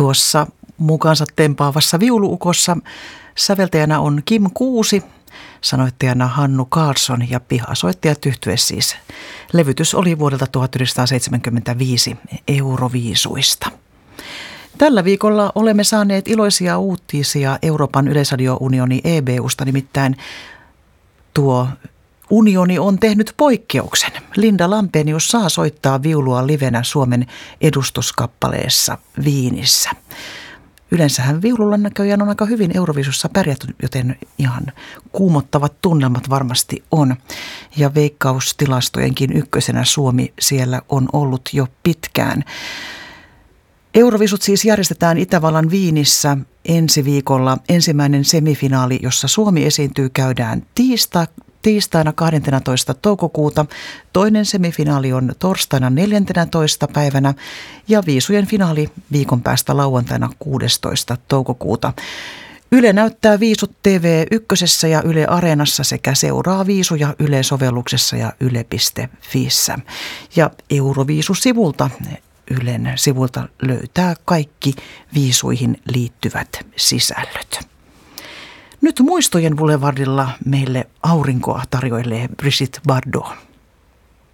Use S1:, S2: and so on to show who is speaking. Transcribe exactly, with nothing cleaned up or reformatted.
S1: Tuossa mukaansa tempaavassa viuluukossa säveltäjänä on Kim Kuusi, sanoittajana Hannu Karlsson ja pihasoittajat yhtye siis. Levytys oli vuodelta tuhatyhdeksänsataaseitsemänkymmentäviisi Euroviisuista. Tällä viikolla olemme saaneet iloisia uutisia Euroopan yleisradiounioni E B U:sta, nimittäin tuo unioni on tehnyt poikkeuksen. Linda Lampenius saa soittaa viulua livenä Suomen edustuskappaleessa Wienissä. Yleensähän viululla näköjään on aika hyvin Euroviisussa pärjätty, joten ihan kuumottavat tunnelmat varmasti on. Ja veikkaustilastojenkin ykkösenä Suomi siellä on ollut jo pitkään. Euroviisut siis järjestetään Itävallan Wienissä ensi viikolla. Ensimmäinen semifinaali, jossa Suomi esiintyy, käydään tiista, tiistaina kahdenteentoista toukokuuta. Toinen semifinaali on torstaina neljäntenätoista päivänä ja viisujen finaali viikon päästä lauantaina kuudestoista toukokuuta. Yle näyttää viisut T V ykkösessä ja Yle Areenassa sekä seuraa viisuja Yle-sovelluksessa ja yle piste fiissä. Ja Euroviisu-sivulta Ylen sivulta löytää kaikki viisuihin liittyvät sisällöt. Nyt muistojen boulevardilla meille aurinkoa tarjoilee Brigitte Bardot.